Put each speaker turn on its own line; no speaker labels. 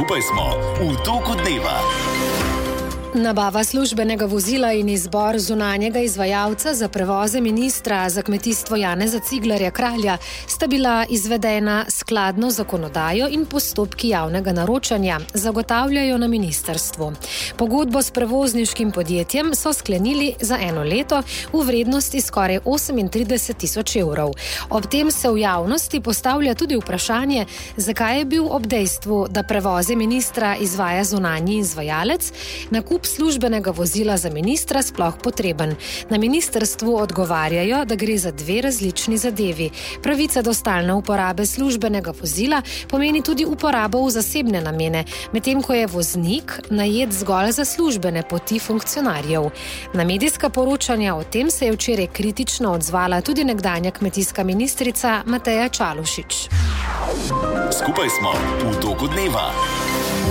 Skupaj smo v toku dneva.
Nabava službenega vozila in izbor zunanjega izvajalca za prevoze ministra za kmetijstvo Janeza Ciglerja Kralja sta bila izvedena skladno z zakonodajo in postopki javnega naročanja, zagotavljajo na ministrstvu. Pogodbo s prevozniškim podjetjem so sklenili za 1 leto v vrednosti skoraj 38 tisoč evrov. Ob tem se v javnosti postavlja tudi vprašanje, zakaj je bil ob dejstvu, da prevoze ministra izvaja zunanji izvajalec, nakup službenega vozila za ministra sploh potreben. Na ministrstvu odgovarjajo, da gre za 2 različni zadevi. Pravica do stalne uporabe službenega vozila pomeni tudi uporabo v zasebne namene, medtem ko je voznik najet zgolj za službene poti funkcionarjev. Na medijska poročanja o tem se je včeraj kritično odzvala tudi nekdanja kmetijska ministrica Mateja Čalušić.
Skupaj smo v toku dneva.